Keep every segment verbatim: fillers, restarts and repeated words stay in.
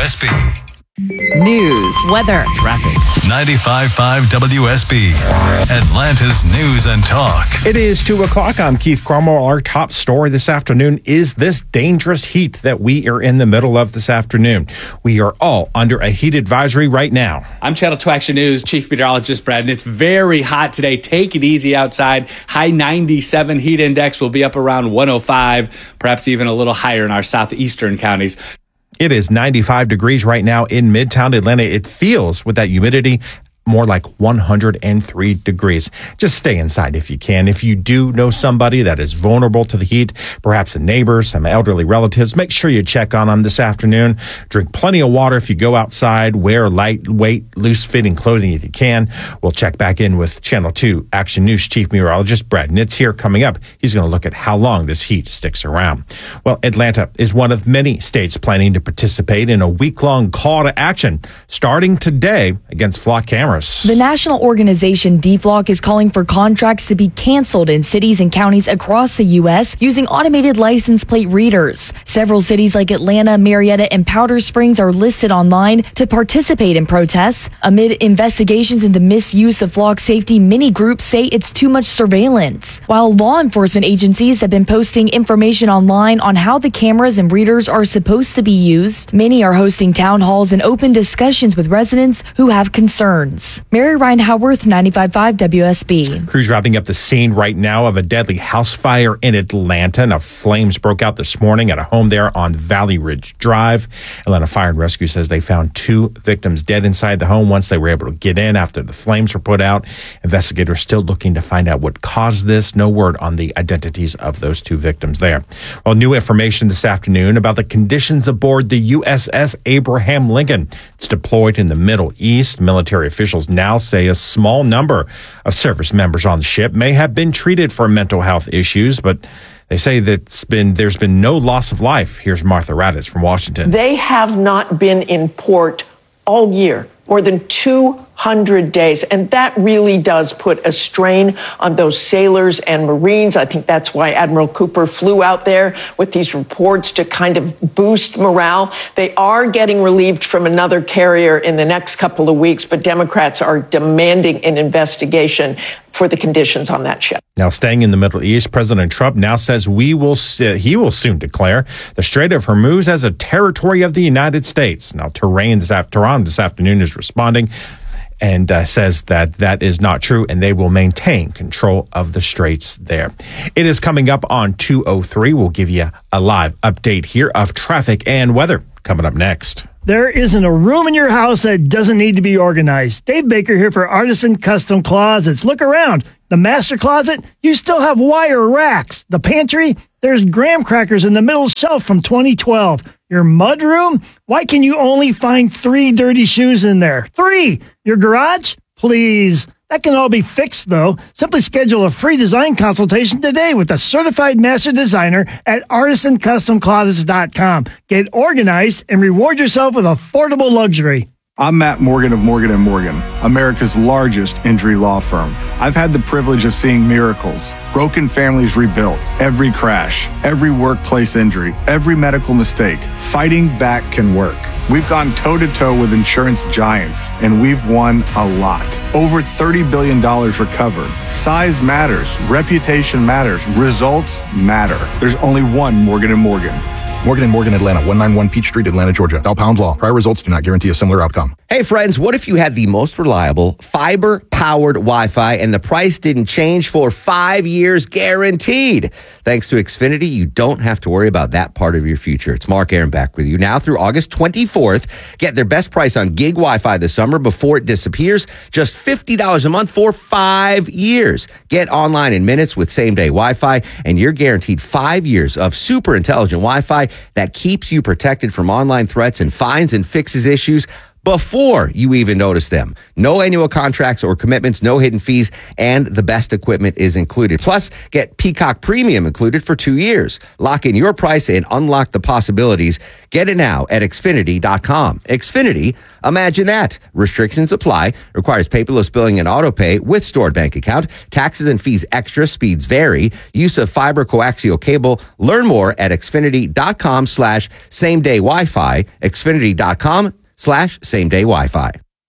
S B. News, weather, Traffic. ninety-five point five W S B. Atlanta's News and Talk. It is two o'clock. I'm Keith Cromwell. Our top story this afternoon is this dangerous heat that we are in the middle of this afternoon. We are all under a heat advisory right now. I'm Channel two Action News Chief Meteorologist Brad, and it's very hot today. Take it easy outside. High ninety-seven heat index will be up around one oh five, perhaps even a little higher in our southeastern counties. It is ninety-five degrees right now in Midtown Atlanta. It feels, with that humidity, more like one hundred three degrees. Just stay inside if you can. If you do know somebody that is vulnerable to the heat, perhaps a neighbor, some elderly relatives, make sure you check on them this afternoon. Drink plenty of water if you go outside. Wear lightweight, loose-fitting clothing if you can. We'll check back in with Channel two Action News Chief Meteorologist Brad Nitz here coming up. He's going to look at how long this heat sticks around. Well, Atlanta is one of many states planning to participate in a week-long call to action starting today against flock cameras. The national organization D F L O C is calling for contracts to be canceled in cities and counties across the U S using automated license plate readers. Several cities like Atlanta, Marietta, and Powder Springs are listed online to participate in protests. Amid investigations into misuse of flock safety, many groups say it's too much surveillance. While law enforcement agencies have been posting information online on how the cameras and readers are supposed to be used, many are hosting town halls and open discussions with residents who have concerns. Mary Ryan Howarth, ninety-five point five W S B. Crews wrapping up the scene right now of a deadly house fire in Atlanta. Now, flames broke out this morning at a home there on Valley Ridge Drive. Atlanta Fire and Rescue says they found two victims dead inside the home once they were able to get in after the flames were put out. Investigators still looking to find out what caused this. No word on the identities of those two victims there. Well, new information this afternoon about the conditions aboard the U S S Abraham Lincoln. It's deployed in the Middle East. Military officials now say a small number of service members on the ship may have been treated for mental health issues, but they say that's been there's been no loss of life. Here's Martha Raddatz from Washington. They have not been in port all year, more than two hundred days. And that really does put a strain on those sailors and Marines. I think that's why Admiral Cooper flew out there with these reports to kind of boost morale. They are getting relieved from another carrier in the next couple of weeks, but Democrats are demanding an investigation for the conditions on that ship. Now, staying in the Middle East, President Trump now says we will uh, he will soon declare the Strait of Hormuz as a territory of the United States. Now, Tehran this, Tehran this afternoon is responding and uh, says that that is not true, and they will maintain control of the straits there. It is coming up on two oh three. We'll give you a live update here of traffic and weather coming up next. There isn't a room in your house that doesn't need to be organized. Dave Baker here for Artisan Custom Closets. Look around. The master closet, you still have wire racks. The pantry, there's graham crackers in the middle shelf from twenty twelve. Your mudroom, why can you only find three dirty shoes in there? Three! Your garage? Please. That can all be fixed, though. Simply schedule a free design consultation today with a certified master designer at artisan custom closets dot com. Get organized and reward yourself with affordable luxury. I'm Matt Morgan of Morgan and Morgan, America's largest injury law firm. I've had the privilege of seeing miracles, broken families rebuilt, every crash, every workplace injury, every medical mistake. Fighting back can work. We've gone toe-to-toe with insurance giants, and we've won a lot. Over thirty billion dollars recovered. Size matters. Reputation matters. Results matter. There's only one Morgan and Morgan. Morgan and Morgan, Atlanta, one ninety-one Peach Street, Atlanta, Georgia. Thou pound law. Prior results do not guarantee a similar outcome. Hey, friends, what if you had the most reliable fiber-powered Wi-Fi and the price didn't change for five years guaranteed? Thanks to Xfinity, you don't have to worry about that part of your future. It's Mark Aaron back with you now through August twenty-fourth. Get their best price on gig Wi-Fi this summer before it disappears. Just fifty dollars a month for five years. Get online in minutes with same-day Wi-Fi, and you're guaranteed five years of super intelligent Wi-Fi that keeps you protected from online threats and finds and fixes issues before you even notice them. No annual contracts or commitments, no hidden fees, and the best equipment is included. Plus, get Peacock Premium included for two years. Lock in your price and unlock the possibilities. Get it now at Xfinity dot com. Xfinity, imagine that. Restrictions apply. Requires paperless billing and auto pay with stored bank account. Taxes and fees extra. Speeds vary. Use of fiber coaxial cable. Learn more at Xfinity dot com slash same day Wi-Fi. Xfinity dot com slash same day Wi-Fi.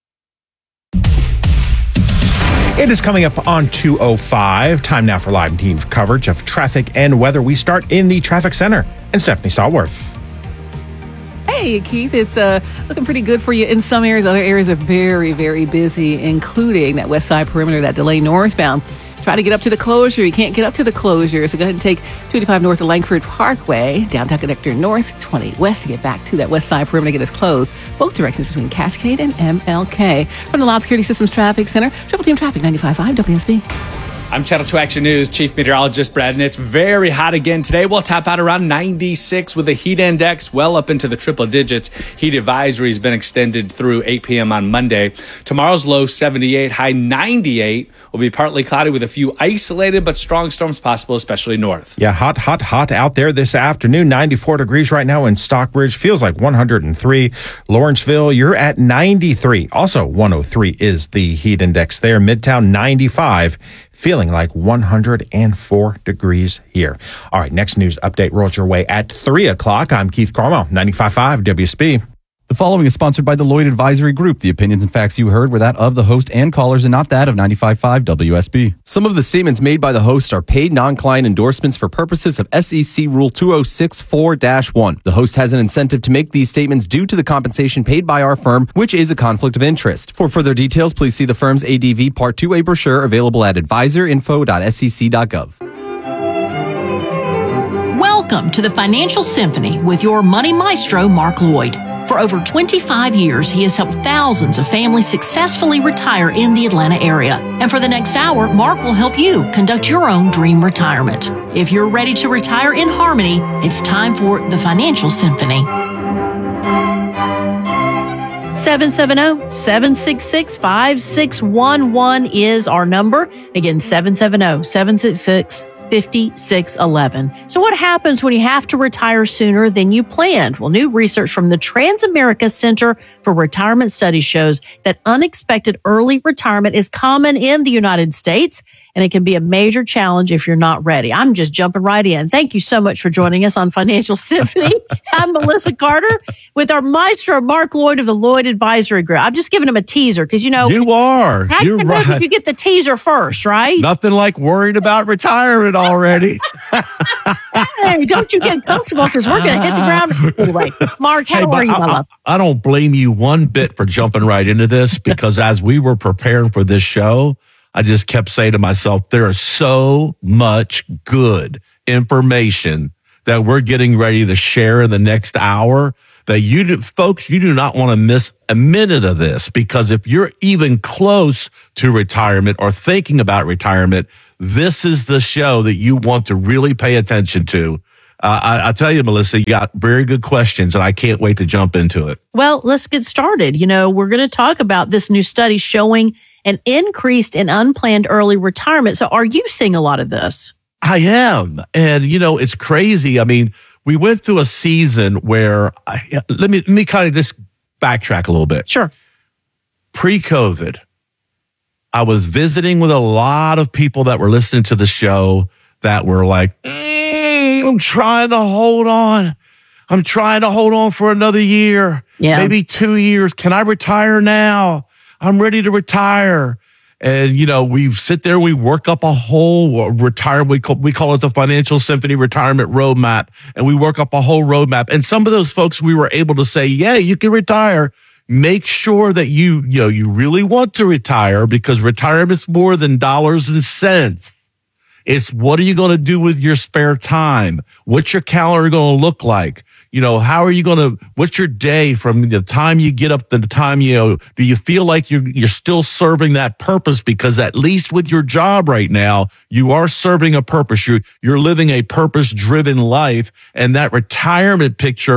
It is coming up on two oh five. Time now for live team coverage of traffic and weather. We start in the traffic center. And Stephanie Stallworth. Hey, Keith, it's uh, looking pretty good for you in some areas. Other areas are very, very busy, including that west side perimeter, that delay northbound. Try to get up to the closure. You can't get up to the closure, so go ahead and take two eighty-five north of Langford Parkway, downtown connector north, twenty west to get back to that west side perimeter, get us closed. Both directions between Cascade and M L K. From the Loud Security Systems Traffic Center, Triple Team Traffic ninety-five point five W S B. I'm Channel two Action News Chief Meteorologist Brad, and it's very hot again today. We'll top out around ninety-six with a heat index well up into the triple digits. Heat advisory has been extended through eight p.m. on Monday. Tomorrow's low seventy-eight, high ninety-eight. Will be partly cloudy with a few isolated but strong storms possible, especially north. Yeah, hot, hot, hot out there this afternoon. ninety-four degrees right now in Stockbridge. Feels like one hundred three. Lawrenceville, you're at ninety-three. Also, one oh three is the heat index there. Midtown, ninety-five. Feeling like one hundred four degrees here. All right, next news update rolls your way at three o'clock. I'm Keith Carmel, ninety-five point five W S B. The following is sponsored by the Lloyd Advisory Group. The opinions and facts you heard were that of the host and callers and not that of ninety-five point five W S B. Some of the statements made by the host are paid non-client endorsements for purposes of S E C Rule two oh six four dash one. The host has an incentive to make these statements due to the compensation paid by our firm, which is a conflict of interest. For further details, please see the firm's A D V Part two A brochure available at advisor info dot s e c dot gov. Welcome to the Financial Symphony with your money maestro, Mark Lloyd. For over twenty-five years, he has helped thousands of families successfully retire in the Atlanta area. And for the next hour, Mark will help you conduct your own dream retirement. If you're ready to retire in harmony, it's time for the Financial Symphony. seven seven zero, seven six six, five six one one is our number. Again, seven seven zero, seven six six, five six one one. So what happens when you have to retire sooner than you planned? Well, new research from the Transamerica Center for Retirement Studies shows that unexpected early retirement is common in the United States, and it can be a major challenge if you're not ready. I'm just jumping right in. Thank you so much for joining us on Financial Symphony. I'm Melissa Carter with our maestro, Mark Lloyd of the Lloyd Advisory Group. I'm just giving him a teaser because, you know. You are. How You're you know right. if you get the teaser first, right? Nothing like worried about retirement already. Hey, don't you get comfortable because we're going to hit the ground. Anyway, Mark, how Hey, but are you, I, my love? I, I don't blame you one bit for jumping right into this because as we were preparing for this show, I just kept saying to myself, there is so much good information that we're getting ready to share in the next hour that you do, folks, you do not want to miss a minute of this because if you're even close to retirement or thinking about retirement, this is the show that you want to really pay attention to. Uh, I, I tell you, Melissa, you got very good questions and I can't wait to jump into it. Well, let's get started. You know, we're going to talk about this new study showing an increase in unplanned early retirement. So are you seeing a lot of this? I am. And, you know, it's crazy. I mean, we went through a season where, I, let me let me kind of just backtrack a little bit. Sure. Pre-COVID, I was visiting with a lot of people that were listening to the show that were like, mm, I'm trying to hold on. I'm trying to hold on for another year, yeah. maybe two years. Can I retire now? I'm ready to retire. And, you know, we sit there, we work up a whole retire. We call, we call it the Financial Symphony Retirement Roadmap. And we work up a whole roadmap. And some of those folks, we were able to say, yeah, you can retire. Make sure that you, you know, you really want to retire because retirement's more than dollars and cents. It's what are you going to do with your spare time? What's your calendar going to look like? You know, how are you going to, what's your day from the time you get up to the time, you know, do you feel like you're, you're still serving that purpose? Because at least with your job right now, you are serving a purpose. You're, you're living a purpose driven life. And that retirement picture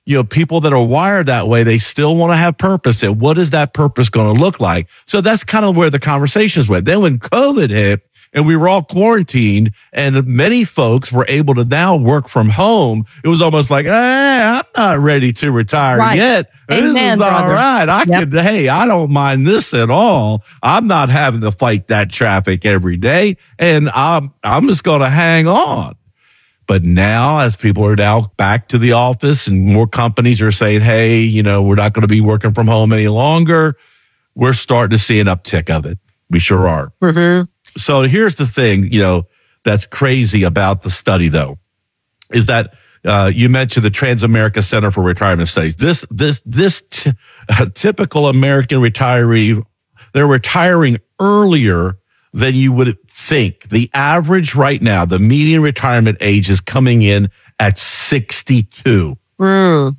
you know, people that are wired that way, they still want to have purpose. And what is that purpose going to look like? So that's kind of where the conversations went. Then when COVID hit and we were all quarantined and many folks were able to now work from home, it was almost like, eh, I'm not ready to retire Right. yet. Amen, this is brother. all right. I Yep. could, hey, I don't mind this at all. I'm not having to fight that traffic every day. And I'm, I'm just going to hang on. But now, as people are now back to the office and more companies are saying, hey, you know, we're not going to be working from home any longer, we're starting to see an uptick of it. We sure are. Mm-hmm. So here's the thing, you know, that's crazy about the study, though, is that uh, you mentioned the Transamerica Center for Retirement Studies. This, this, this t- uh, typical American retiree, they're retiring earlier than you would think. The average right now, the median retirement age is coming in at sixty-two. Mm.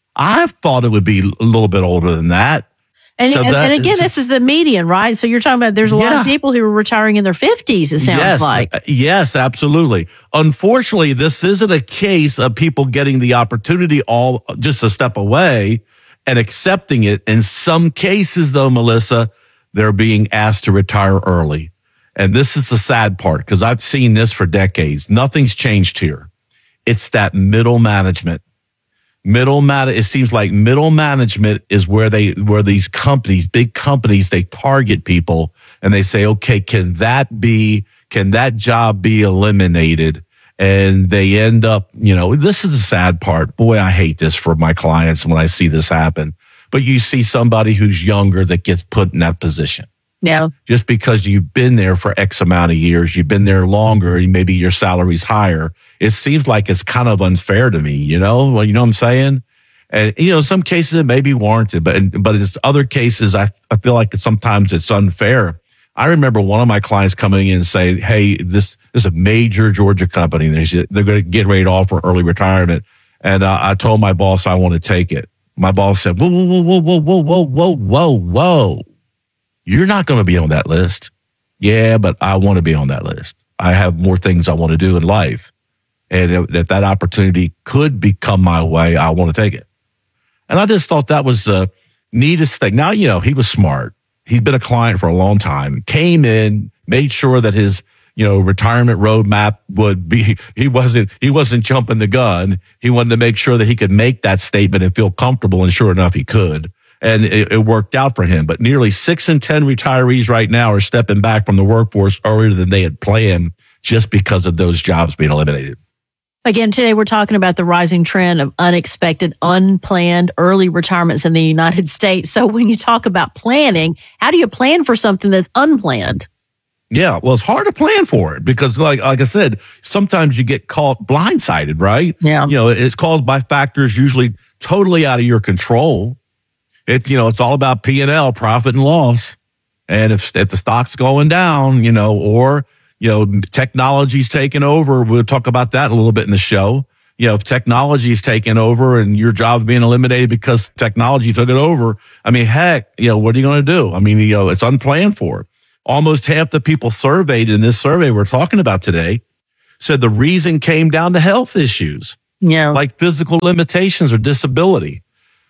I thought it would be a little bit older than that. And, So and, that- and again, this is the median, right? So you're talking about there's a lot Yeah. of people who are retiring in their fifties, it sounds yes, like. uh, Yes, absolutely. Unfortunately, this isn't a case of people getting the opportunity all just a step away and accepting it. In some cases, though, Melissa, they're being asked to retire early. And this is the sad part because I've seen this for decades. Nothing's changed here. It's that middle management. Middle man, it seems like middle management is where they, where these companies, big companies, they target people and they say, okay, can that be, can that job be eliminated? And they end up, you know, this is the sad part. Boy, I hate this for my clients when I see this happen. But you see somebody who's younger that gets put in that position. Yeah. Just because you've been there for X amount of years, you've been there longer, and maybe your salary's higher. It seems like it's kind of unfair to me, you know? Well, you know what I'm saying? And, you know, in some cases it may be warranted, but, but in other cases, I, I feel like sometimes it's unfair. I remember one of my clients coming in and saying, hey, this, this is a major Georgia company. They're, they're going to get ready to offer early retirement. And uh, I told my boss I want to take it. My boss said, whoa, whoa, whoa, whoa, whoa, whoa, whoa, whoa, whoa. You're not going to be on that list. Yeah, but I want to be on that list. I have more things I want to do in life. And if, if that opportunity could become my way, I want to take it. And I just thought that was the neatest thing. Now, you know, he was smart. He'd been a client for a long time, came in, made sure that his, you know, retirement roadmap would be, he wasn't, he wasn't jumping the gun. He wanted to make sure that he could make that statement and feel comfortable. And sure enough, he could. And it, it worked out for him. But nearly six in ten retirees right now are stepping back from the workforce earlier than they had planned just because of those jobs being eliminated. Again, today we're talking about the rising trend of unexpected, unplanned early retirements in the United States. So when you talk about planning, how do you plan for something that's unplanned? Yeah, well, it's hard to plan for it because, like, like I said, sometimes you get caught blindsided, right? Yeah. You know, it's caused by factors usually totally out of your control. It's, you know, it's all about P and L, profit and loss. And if, if the stock's going down, you know, or, you know, technology's taking over, we'll talk about that a little bit in the show. You know, if technology's taking over and your job's being eliminated because technology took it over, I mean, heck, you know, what are you going to do? I mean, you know, it's unplanned for. Almost half the people surveyed in this survey we're talking about today said the reason came down to health issues. Yeah. Like physical limitations or disability.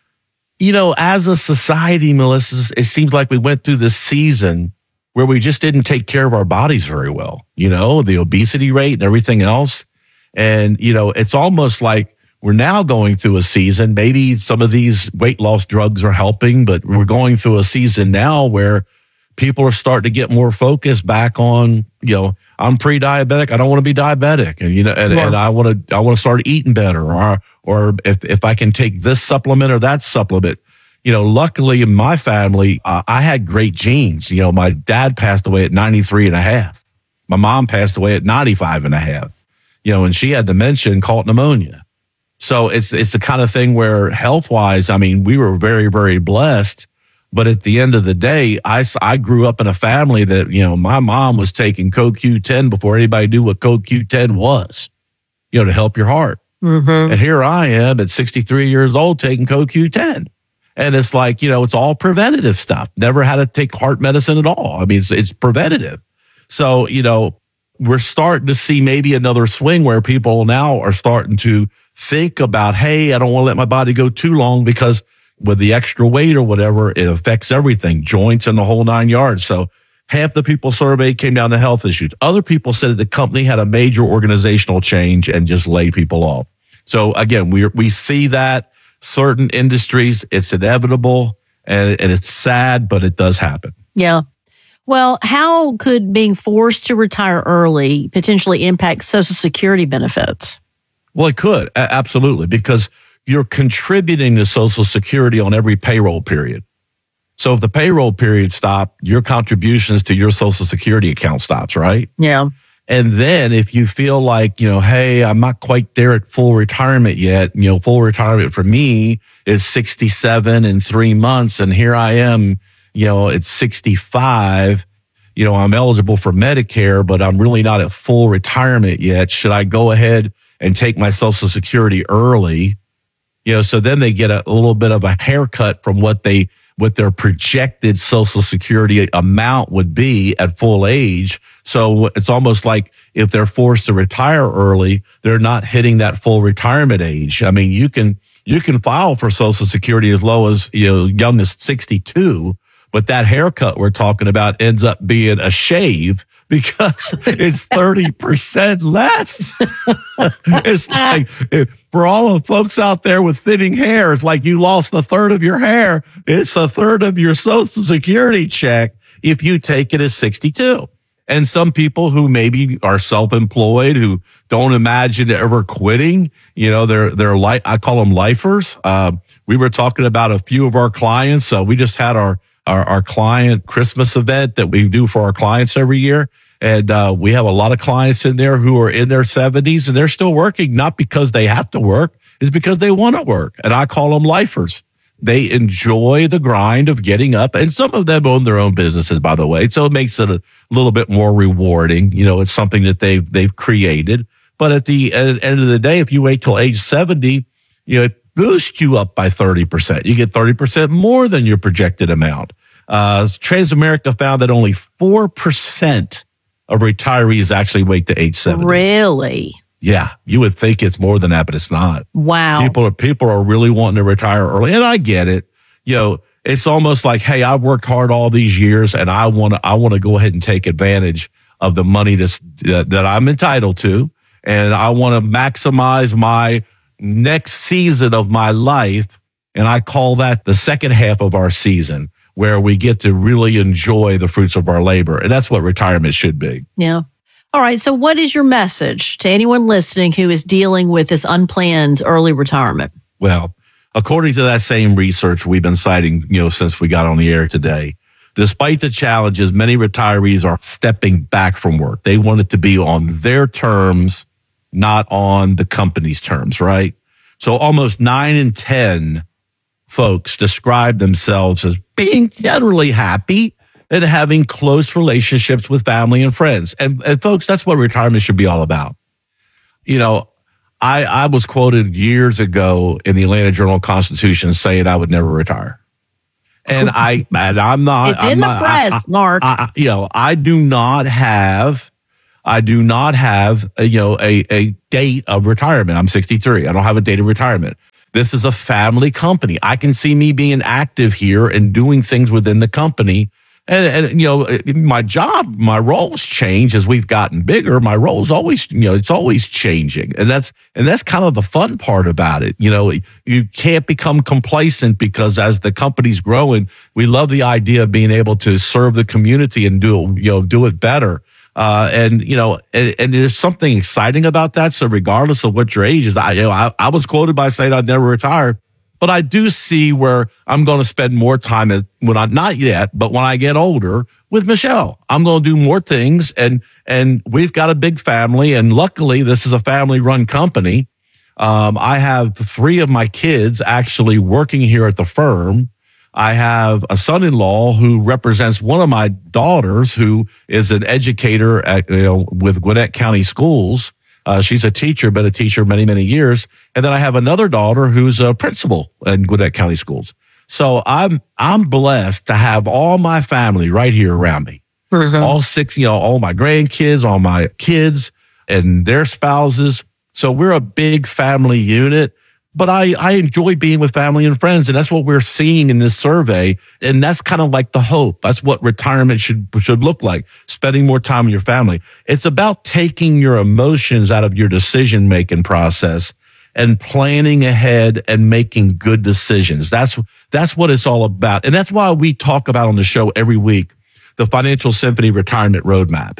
You know, as a society, Melissa, it seems like we went through this season where we just didn't take care of our bodies very well. You know, the obesity rate and everything else. And, you know, it's almost like we're now going through a season. Maybe some of these weight loss drugs are helping, but we're going through a season now where people are starting to get more focused back on, you know, I'm pre-diabetic. I don't want to be diabetic. And, you know, and, Yeah. and I want to, I want to start eating better, or, or if, if I can take this supplement or that supplement. You know, luckily in my family, uh, I had great genes. You know, my dad passed away at ninety-three and a half. My mom passed away at ninety-five and a half, you know, and she had dementia and caught pneumonia. So it's, it's the kind of thing where health wise, I mean, we were very, very blessed. But at the end of the day, I, I grew up in a family that, you know, my mom was taking C O Q ten before anybody knew what C O Q ten was, you know, to help your heart. Mm-hmm. And here I am at sixty-three years old taking C O Q ten. And it's like, you know, it's all preventative stuff. Never had to take heart medicine at all. I mean, it's, it's preventative. So, you know, we're starting to see maybe another swing where people now are starting to think about, hey, I don't want to let my body go too long because with the extra weight or whatever, it affects everything, joints and the whole nine yards. So half the people surveyed came down to health issues. Other people said that the company had a major organizational change and just laid people off. So again, we we see that certain industries, it's inevitable and, and it's sad, but it does happen. Yeah. Well, how could being forced to retire early potentially impact Social Security benefits? Well, it could. A- absolutely. Because you're contributing to Social Security on every payroll period. So if the payroll period stopped, your contributions to your Social Security account stops, right? Yeah. And then if you feel like, you know, hey, I'm not quite there at full retirement yet, you know, full retirement for me is sixty-seven in three months. And here I am, you know, it's sixty-five, you know, I'm eligible for Medicare, but I'm really not at full retirement yet. Should I go ahead and take my Social Security early? You know, so then they get a, a little bit of a haircut from what they, what their projected Social Security amount would be at full age. So it's almost like if they're forced to retire early, they're not hitting that full retirement age. I mean, you can, you can file for Social Security as low as, you know, young as sixty-two. But that haircut we're talking about ends up being a shave because it's thirty percent less. It's like, for all the folks out there with thinning hair, it's like you lost a third of your hair. It's a third of your Social Security check if you take it as sixty-two. And some people who maybe are self-employed, who don't imagine ever quitting, you know, they're, they're like, I call them lifers. Uh, we were talking about a few of our clients. So we just had our, Our, our client Christmas event that we do for our clients every year. And uh, we have a lot of clients in there who are in their seventies and they're still working, not because they have to work, it's because they want to work. And I call them lifers. They enjoy the grind of getting up. And some of them own their own businesses, by the way. So it makes it a little bit more rewarding. You know, it's something that they've, they've created. But at the end of the day, if you wait till age seventy, you know, it boosts you up by thirty percent. You get thirty percent more than your projected amount. Uh, Transamerica found that only four percent of retirees actually wait to age seventy. Really? Yeah. You would think it's more than that, but it's not. Wow. People are, people are really wanting to retire early. And I get it. You know, it's almost like, hey, I worked hard all these years and I want to, I want to go ahead and take advantage of the money that's, that, that I'm entitled to. And I want to maximize my next season of my life. And I call that the second half of our season, where we get to really enjoy the fruits of our labor. And that's what retirement should be. Yeah. All right. So what is your message to anyone listening who is dealing with this unplanned early retirement? Well, according to that same research we've been citing, you know, since we got on the air today, despite the challenges, many retirees are stepping back from work. They want it to be on their terms, not on the company's terms, right? So almost nine in ten folks describe themselves as being generally happy and having close relationships with family and friends. And, and folks, that's what retirement should be all about. You know, I, I was quoted years ago in the Atlanta Journal-Constitution saying I would never retire. And I, and I'm not. It's I'm in not, the press, I, I, Mark. I, you know, I do not have, I do not have, a, you know, a, a date of retirement. I'm sixty-three. I don't have a date of retirement. This is a family company. I can see me being active here and doing things within the company. And, and, you know, my job, my roles change as we've gotten bigger. My role's always, you know, it's always changing. And that's, and that's kind of the fun part about it. You know, you can't become complacent because as the company's growing, we love the idea of being able to serve the community and do, you know, do it better. Uh, and, you know, and, and there's something exciting about that. So regardless of what your age is, I, you know, I, I was quoted by saying I'd never retire, but I do see where I'm going to spend more time at, when I'm not yet, but when I get older with Michelle, I'm going to do more things. And, and we've got a big family. And luckily this is a family run company. Um, I have three of my kids actually working here at the firm. I have a son-in-law who represents one of my daughters, who is an educator at, you know, with Gwinnett County Schools. Uh, she's a teacher, been a teacher many, many years. And then I have another daughter who's a principal in Gwinnett County Schools. So I'm, I'm blessed to have all my family right here around me. Mm-hmm. All six, you know, all my grandkids, all my kids and their spouses. So we're a big family unit, but I, I enjoy being with family and friends. And that's what we're seeing in this survey. And that's kind of like the hope. That's what retirement should, should look like. Spending more time with your family. It's about taking your emotions out of your decision-making process and planning ahead and making good decisions. That's, that's what it's all about. And that's why we talk about on the show every week, the Financial Symphony Retirement Roadmap.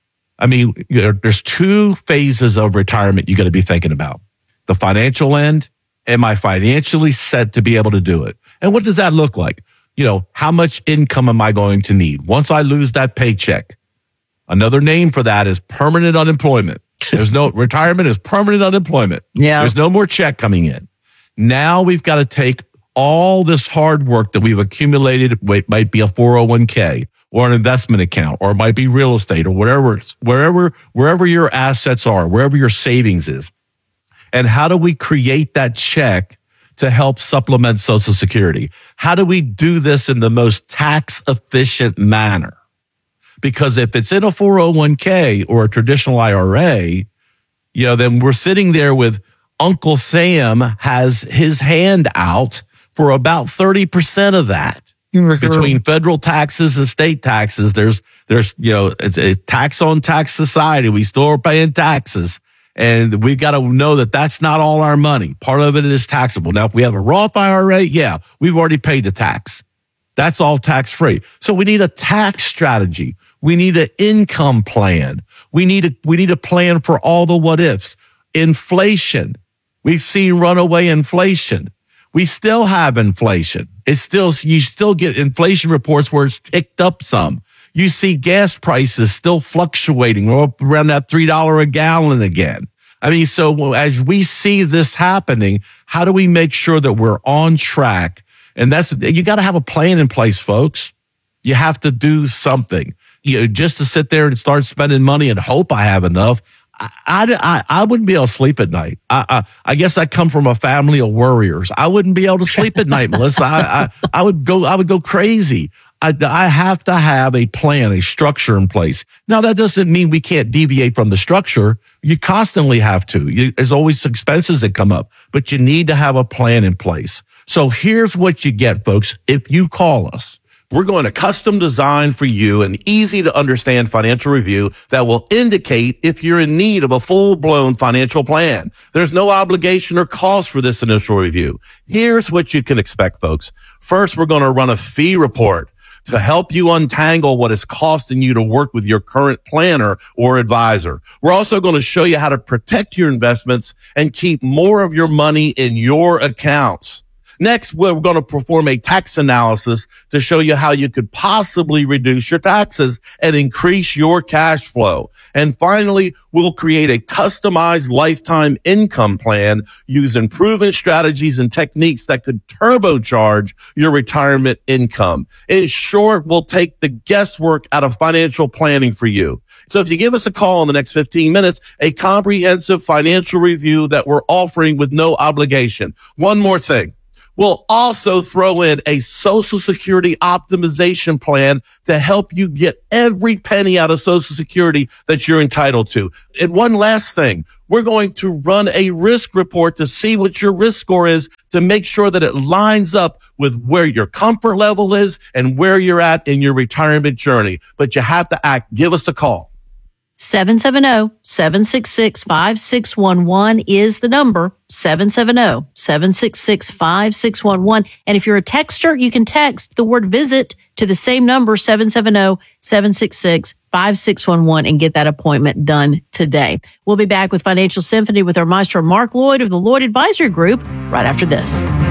I mean, you know, there's two phases of retirement you got to be thinking about. The financial end. Am I financially set to be able to do it? And what does that look like? You know, how much income am I going to need once I lose that paycheck? Another name for that is permanent unemployment. There's no retirement is permanent unemployment. Yeah. There's no more check coming in. Now we've got to take all this hard work that we've accumulated. It might be a four oh one k or an investment account, or it might be real estate or whatever, wherever, wherever your assets are, wherever your savings is. And how do we create that check to help supplement Social Security? How do we do this in the most tax efficient manner? Because if it's in a four oh one k or a traditional I R A, you know, then we're sitting there with Uncle Sam has his hand out for about thirty percent of that. Between federal taxes and state taxes, there's, there's, you know, it's a tax on tax society. We still are paying taxes. And we've got to know that that's not all our money. Part of it is taxable. Now, if we have a Roth I R A, yeah, we've already paid the tax. That's all tax free. So we need a tax strategy. We need an income plan. We need a, we need a plan for all the what ifs. Inflation. We've seen runaway inflation. We still have inflation. It's still, you still get inflation reports where it's ticked up some. You see gas prices still fluctuating. We're up around that three dollars a gallon again. I mean, so as we see this happening, how do we make sure that we're on track? And that's, you got to have a plan in place, folks. You have to do something. You know, just to sit there and start spending money and hope I have enough. I, I, I wouldn't be able to sleep at night. I, I, I guess I come from a family of worriers. I wouldn't be able to sleep at night, Melissa. I, I, I would go, I would go crazy. I, I have to have a plan, a structure in place. Now, that doesn't mean we can't deviate from the structure. You constantly have to. You, there's always expenses that come up, but you need to have a plan in place. So here's what you get, folks. If you call us, we're going to custom design for you an easy to understand financial review that will indicate if you're in need of a full-blown financial plan. There's no obligation or cost for this initial review. Here's what you can expect, folks. First, we're going to run a fee report to help you untangle what it's costing you to work with your current planner or advisor. We're also going to show you how to protect your investments and keep more of your money in your accounts. Next, we're going to perform a tax analysis to show you how you could possibly reduce your taxes and increase your cash flow. And finally, we'll create a customized lifetime income plan using proven strategies and techniques that could turbocharge your retirement income. In short, we'll take the guesswork out of financial planning for you. So if you give us a call in the next fifteen minutes, a comprehensive financial review that we're offering with no obligation. One more thing. We'll also throw in a Social Security optimization plan to help you get every penny out of Social Security that you're entitled to. And one last thing, we're going to run a risk report to see what your risk score is to make sure that it lines up with where your comfort level is and where you're at in your retirement journey. But you have to act. Give us a call. seven seven zero, seven six six, five six one one is the number, seven seven zero, seven six six, five six one one. And if you're a texter, you can text the word visit to the same number, seven seven zero, seven six six, five six one one, and get that appointment done today. We'll be back with Financial Symphony with our maestro, Mark Lloyd of the Lloyd Advisory Group, right after this.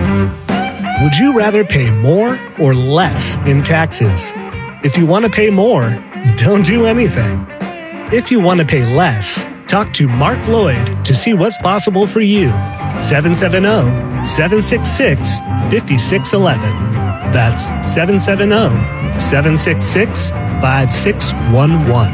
Would you rather pay more or less in taxes? If you want to pay more, don't do anything. If you want to pay less, talk to Mark Lloyd to see what's possible for you. seven seven zero, seven six six, five six one one. That's seven seven zero, seven six six, five six one one.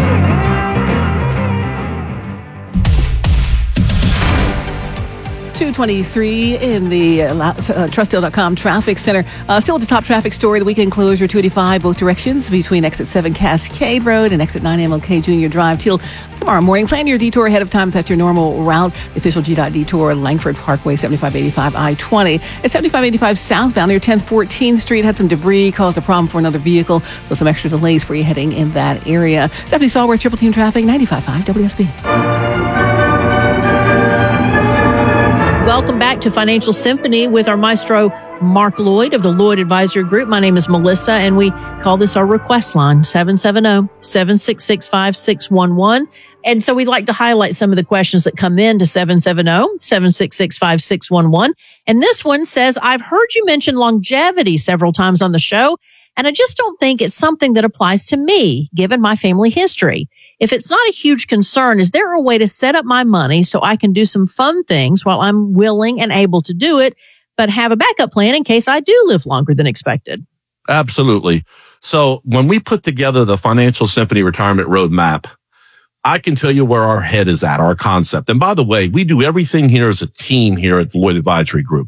two twenty-three in the uh, uh, Trustdale dot com traffic center. Uh, still at the top traffic story, the weekend closure, two eighty-five, both directions between exit seven Cascade Road and exit nine M L K Junior Drive till tomorrow morning. Plan your detour ahead of time. That's your normal route. The official G DOT detour, Langford Parkway, seventy-five eighty-five I twenty. At seventy-five eighty-five southbound near ten fourteenth Street, had some debris, caused a problem for another vehicle, so some extra delays for you heading in that area. Stephanie Stallworth, Triple Team Traffic, ninety-five point five W S B. Welcome back to Financial Symphony with our maestro, Mark Lloyd of the Lloyd Advisory Group. My name is Melissa, and we call this our request line, seven seven zero, seven six six, five six one one. And so we'd like to highlight some of the questions that come in to seven seven zero, seven six six, five six one one. And this one says, I've heard you mention longevity several times on the show, and I just don't think it's something that applies to me, given my family history. If it's not a huge concern, is there a way to set up my money so I can do some fun things while I'm willing and able to do it, but have a backup plan in case I do live longer than expected? Absolutely. So when we put together the Financial Symphony Retirement Roadmap, I can tell you where our head is at, our concept. And by the way, we do everything here as a team here at the Lloyd Advisory Group.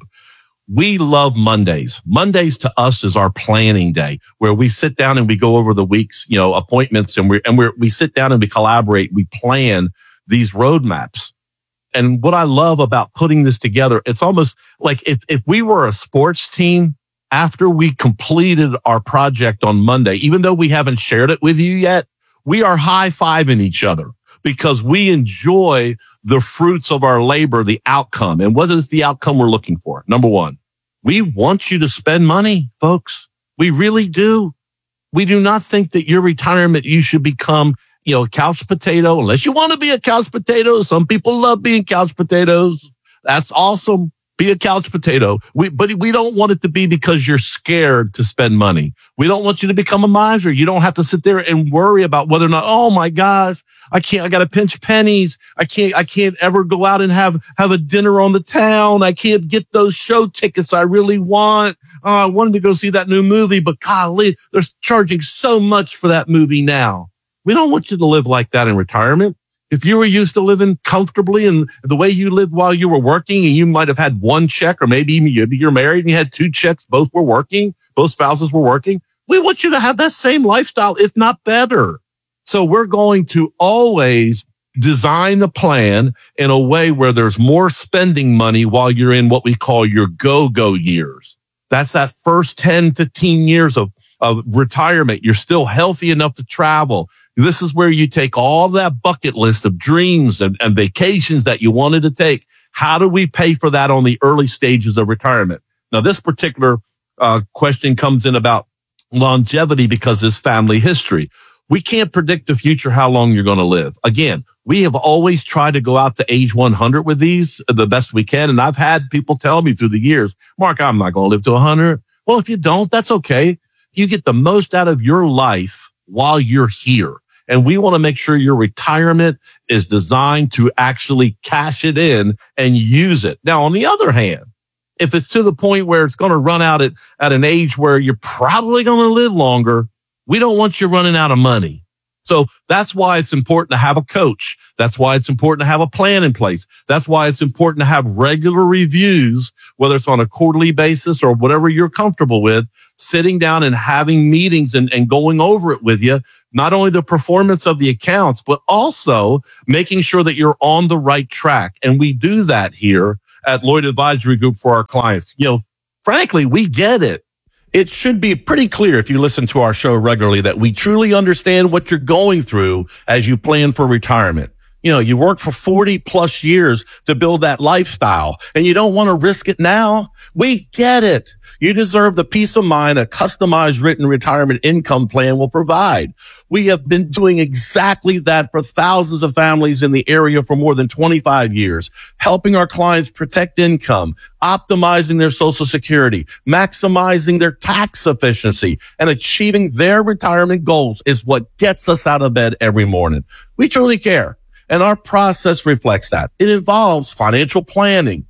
We love Mondays. Mondays to us is our planning day, where we sit down and we go over the week's, you know, appointments, and we and we we sit down and we collaborate. We plan these roadmaps. And what I love about putting this together, it's almost like if if we were a sports team, after we completed our project on Monday, even though we haven't shared it with you yet, we are high-fiving each other because we enjoy the fruits of our labor, the outcome. And what is the outcome we're looking for? Number one, we want you to spend money, folks. We really do. We do not think that your retirement, you should become, you know, a couch potato, unless you want to be a couch potato. Some people love being couch potatoes. That's awesome. Be a couch potato. We, but we don't want it to be because you're scared to spend money. We don't want you to become a miser. You don't have to sit there and worry about whether or not, oh my gosh, I can't, I got to pinch pennies. I can't, I can't ever go out and have, have a dinner on the town. I can't get those show tickets I really want. Oh, I wanted to go see that new movie, but golly, they're charging so much for that movie now. We don't want you to live like that in retirement. If you were used to living comfortably and the way you lived while you were working, and you might have had one check, or maybe even you're married and you had two checks, both were working, both spouses were working, we want you to have that same lifestyle, if not better. So we're going to always design the plan in a way where there's more spending money while you're in what we call your go-go years. That's that first ten, fifteen years of, of retirement. You're still healthy enough to travel. This is where you take all that bucket list of dreams and, and vacations that you wanted to take. How do we pay for that on the early stages of retirement? Now, this particular uh, question comes in about longevity because it's family history. We can't predict the future, how long you're going to live. Again, we have always tried to go out to age one hundred with these the best we can. And I've had people tell me through the years, Mark, I'm not going to live to one hundred. Well, if you don't, that's okay. You get the most out of your life while you're here. And we want to make sure your retirement is designed to actually cash it in and use it. Now, on the other hand, if it's to the point where it's going to run out at, at an age where you're probably going to live longer, we don't want you running out of money. So that's why it's important to have a coach. That's why it's important to have a plan in place. That's why it's important to have regular reviews, whether it's on a quarterly basis or whatever you're comfortable with, sitting down and having meetings and, and going over it with you. Not only the performance of the accounts, but also making sure that you're on the right track. And we do that here at Lloyd Advisory Group for our clients. You know, frankly, we get it. It should be pretty clear if you listen to our show regularly that we truly understand what you're going through as you plan for retirement. You know, you work for forty plus years to build that lifestyle and you don't want to risk it now. We get it. You deserve the peace of mind a customized written retirement income plan will provide. We have been doing exactly that for thousands of families in the area for more than twenty-five years, helping our clients protect income, optimizing their Social Security, maximizing their tax efficiency, and achieving their retirement goals is what gets us out of bed every morning. We truly care, and our process reflects that. It involves financial planning.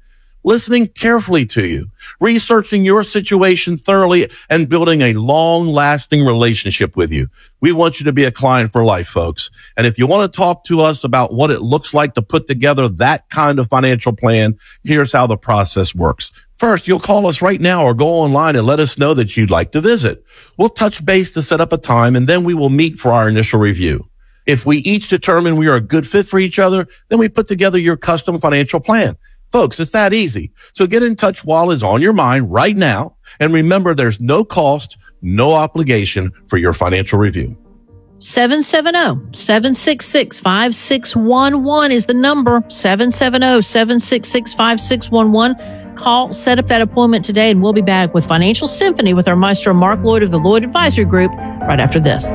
listening carefully to you, researching your situation thoroughly, and building a long-lasting relationship with you. We want you to be a client for life, folks. And if you want to talk to us about what it looks like to put together that kind of financial plan, here's how the process works. First, you'll call us right now or go online and let us know that you'd like to visit. We'll touch base to set up a time, and then we will meet for our initial review. If we each determine we are a good fit for each other, then we put together your custom financial plan. Folks, it's that easy. So get in touch while it's on your mind right now. And remember, there's no cost, no obligation for your financial review. seven seven zero, seven six six, five six one one is the number. seven seven zero, seven six six, five six one one. Call, set up that appointment today, and we'll be back with Financial Symphony with our maestro Mark Lloyd of the Lloyd Advisory Group right after this.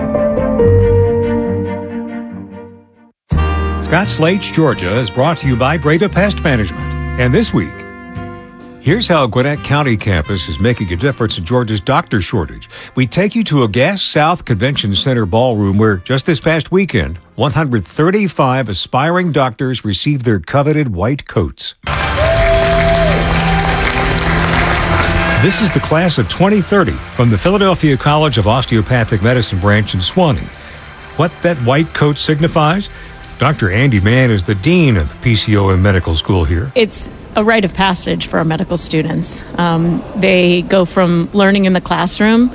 Scotts Lakes, Georgia is brought to you by Breda Pest Management. And this week, here's how Gwinnett County campus is making a difference in Georgia's doctor shortage. We take you to a Gas South Convention Center ballroom where just this past weekend, one hundred thirty-five aspiring doctors received their coveted white coats. This is the class of twenty thirty from the Philadelphia College of Osteopathic Medicine branch in Suwanee. What that white coat signifies? Doctor Andy Mann is the dean of the P C O M Medical School here. It's a rite of passage for our medical students. Um, they go from learning in the classroom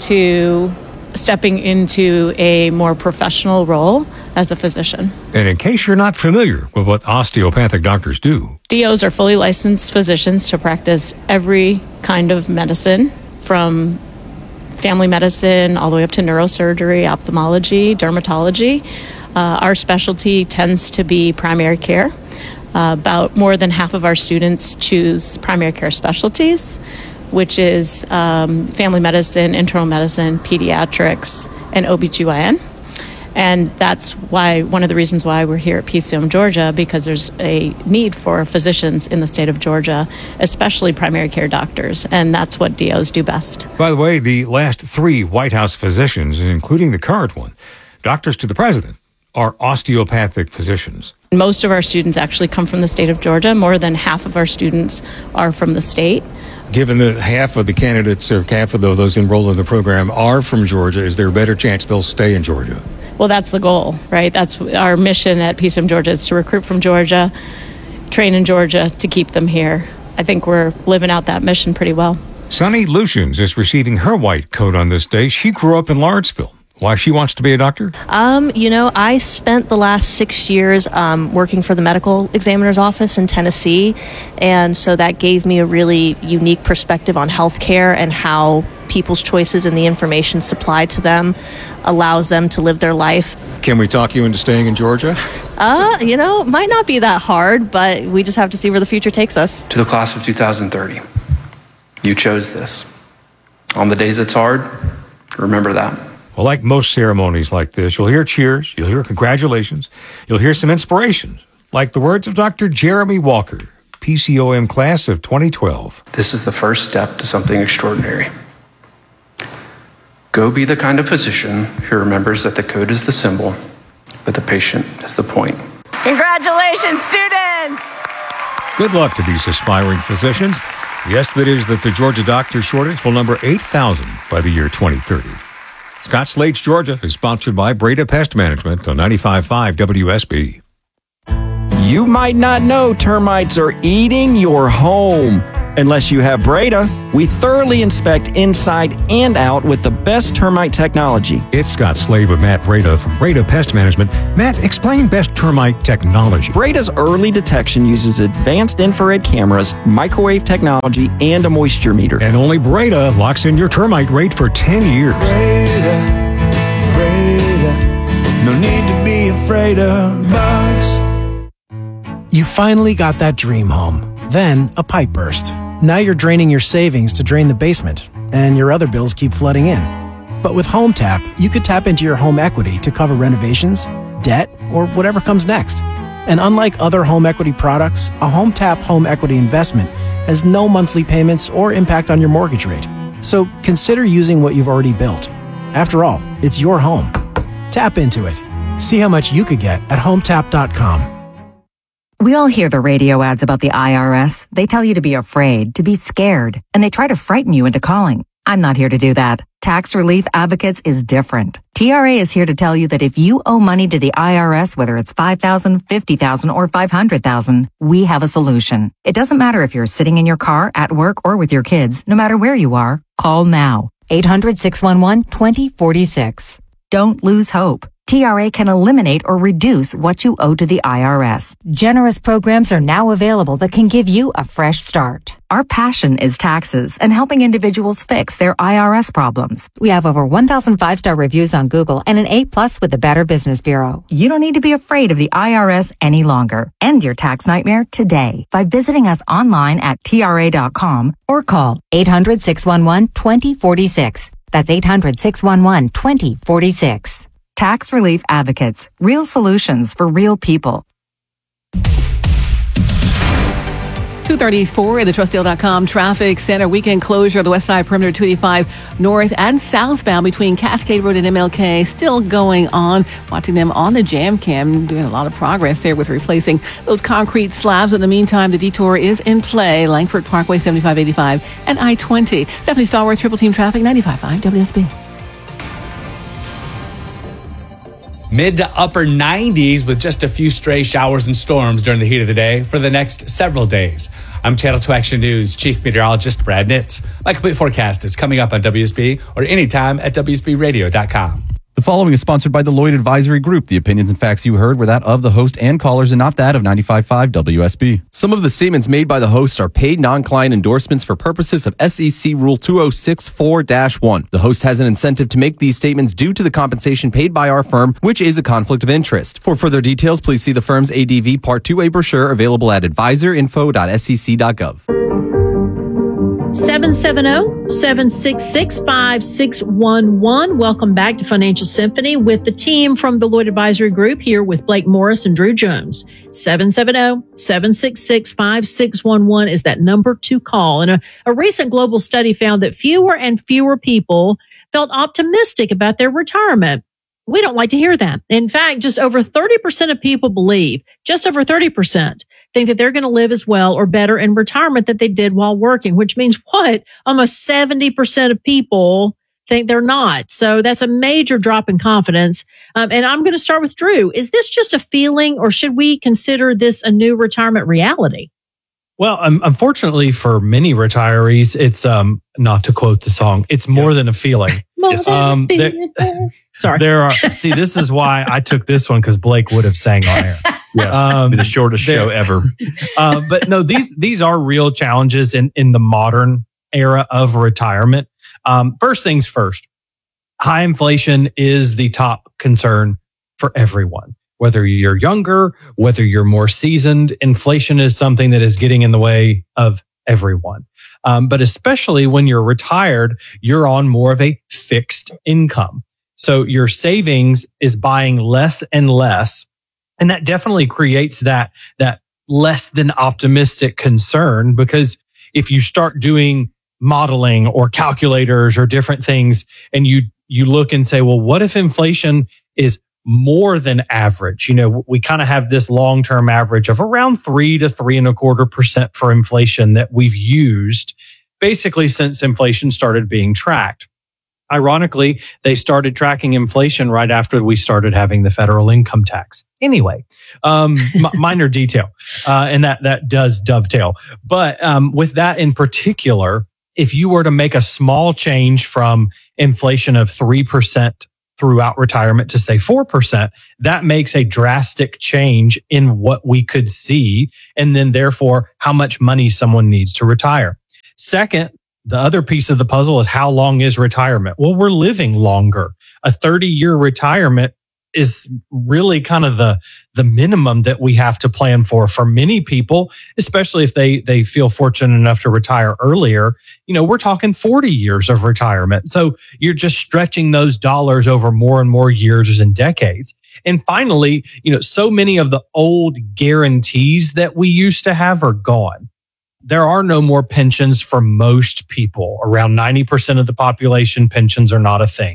to stepping into a more professional role as a physician. And in case you're not familiar with what osteopathic doctors do, D Os are fully licensed physicians to practice every kind of medicine, from family medicine all the way up to neurosurgery, ophthalmology, dermatology. Uh, our specialty tends to be primary care. Uh, about more than half of our students choose primary care specialties, which is um, family medicine, internal medicine, pediatrics, and O B G Y N. And that's why one of the reasons why we're here at P C O M Georgia, because there's a need for physicians in the state of Georgia, especially primary care doctors, and that's what D Os do best. By the way, the last three White House physicians, including the current one, doctors to the president, are osteopathic physicians. Most of our students actually come from the state of Georgia. More than half of our students are from the state. Given that half of the candidates, or half of those enrolled in the program are from Georgia, is there a better chance they'll stay in Georgia? Well, that's the goal, right? That's our mission at P C O M Georgia, is to recruit from Georgia, train in Georgia, to keep them here. I think we're living out that mission pretty well. Sunny Lucians is receiving her white coat on this day. She grew up in Lawrenceville. Why she wants to be a doctor? Um, you know, I spent the last six years um, working for the medical examiner's office in Tennessee, and so that gave me a really unique perspective on healthcare and how people's choices and the information supplied to them allows them to live their life. Can we talk you into staying in Georgia? Uh, you know, might not be that hard, but we just have to see where the future takes us. To the class of two thousand thirty, you chose this. On the days it's hard, remember that. Well, like most ceremonies like this, you'll hear cheers, you'll hear congratulations, you'll hear some inspiration, like the words of Doctor Jeremy Walker, P C O M class of twenty twelve. This is the first step to something extraordinary. Go be the kind of physician who remembers that the code is the symbol, but the patient is the point. Congratulations, students! Good luck to these aspiring physicians. The estimate is that the Georgia doctor shortage will number eight thousand by the year twenty thirty. Scotts Lakes, Georgia is sponsored by Breda Pest Management on ninety-five point five W S B. You might not know termites are eating your home. Unless you have Breda, we thoroughly inspect inside and out with the best termite technology. It's Scott Slade with Matt Breda from Breda Pest Management. Matt, explain best termite technology. Breda's early detection uses advanced infrared cameras, microwave technology, and a moisture meter. And only Breda locks in your termite rate for ten years. Breda, Breda, no need to be afraid of bugs. You finally got that dream home. Then a pipe burst. Now you're draining your savings to drain the basement, and your other bills keep flooding in. But with HomeTap, you could tap into your home equity to cover renovations, debt, or whatever comes next. And unlike other home equity products, a HomeTap home equity investment has no monthly payments or impact on your mortgage rate. So consider using what you've already built. After all, it's your home. Tap into it. See how much you could get at home tap dot com. We all hear the radio ads about the I R S. They tell you to be afraid, to be scared, and they try to frighten you into calling. I'm not here to do that. Tax Relief Advocates is different. T R A is here to tell you that if you owe money to the I R S, whether it's five thousand dollars, fifty thousand dollars, or five hundred thousand dollars, we have a solution. It doesn't matter if you're sitting in your car, at work, or with your kids. No matter where you are, call now. eight hundred, six one one, two zero four six. Don't lose hope. T R A can eliminate or reduce what you owe to the I R S. Generous programs are now available that can give you a fresh start. Our passion is taxes and helping individuals fix their I R S problems. We have over one thousand five-star reviews on Google and an A plus with the Better Business Bureau. You don't need to be afraid of the I R S any longer. End your tax nightmare today by visiting us online at T R A dot com or call eight hundred, six one one, two zero four six. That's eight hundred, six one one, two zero four six. Tax Relief Advocates. Real solutions for real people. two thirty-four at the trust deal dot com traffic center. Weekend closure of the West Side Perimeter two eighty-five north and southbound between Cascade Road and M L K still going on. Watching them on the Jam Cam, doing a lot of progress there with replacing those concrete slabs. In the meantime, the detour is in play. Langford Parkway, seventy-five eighty-five and I twenty. Stephanie Stallworth, Triple Team Traffic, ninety-five point five W S B. Mid to upper nineties with just a few stray showers and storms during the heat of the day for the next several days. I'm Channel two Action News Chief Meteorologist Brad Nitz. My complete forecast is coming up on W S B or anytime at W S B radio dot com. The following is sponsored by the Lloyd Advisory Group. The opinions and facts you heard were that of the host and callers and not that of ninety-five point five W S B. Some of the statements made by the host are paid non-client endorsements for purposes of S E C Rule two oh six four dash one. The host has an incentive to make these statements due to the compensation paid by our firm, which is a conflict of interest. For further details, please see the firm's A D V Part two A brochure available at advisor info dot S E C dot gov. seven seven zero, seven six six, five six one one. Welcome back to Financial Symphony with the team from the Lloyd Advisory Group here with Blake Morris and Drew Jones. seven seven zero, seven six six, five six one one is that number to call. And a, a recent global study found that fewer and fewer people felt optimistic about their retirement. We don't like to hear that. In fact, just over thirty percent of people believe, just over thirty percent, think that they're going to live as well or better in retirement that they did while working, which means what? Almost seventy percent of people think they're not. So that's a major drop in confidence. Um, and I'm going to start with Drew. Is this just a feeling or should we consider this a new retirement reality? Well, um, unfortunately for many retirees, it's, um, not to quote the song, it's more than a feeling. Yes. Um, there, Sorry. There are, see, this is why I took this one because Blake would have sang on air. Yes, Um, the shortest there- show ever. uh, but no, these these are real challenges in, in the modern era of retirement. Um, first things first, high inflation is the top concern for everyone. Whether you're younger, whether you're more seasoned, inflation is something that is getting in the way of everyone. Um, but especially when you're retired, you're on more of a fixed income. So your savings is buying less and less. And that definitely creates that, that less than optimistic concern, because if you start doing modeling or calculators or different things and you, you look and say, well, what if inflation is more than average? You know, we kind of have this long-term average of around three to three and a quarter percent for inflation that we've used basically since inflation started being tracked. Ironically, they started tracking inflation right after we started having the federal income tax. Anyway, um, m- minor detail, uh, and that that does dovetail. But um, with that in particular, if you were to make a small change from inflation of three percent throughout retirement to say four percent, that makes a drastic change in what we could see, and then therefore how much money someone needs to retire. Second, the other piece of the puzzle is how long is retirement? Well, we're living longer. A thirty-year retirement is really kind of the, the minimum that we have to plan for. For many people, especially if they, they feel fortunate enough to retire earlier, you know, we're talking forty years of retirement. So you're just stretching those dollars over more and more years and decades. And finally, you know, so many of the old guarantees that we used to have are gone. There are no more pensions for most people. Around ninety percent of the population, pensions are not a thing.